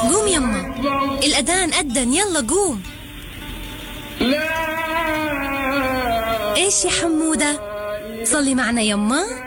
قوم يما، الأذان أذن، يلا قوم. إيش يا حمودة؟ صلي معنا يما.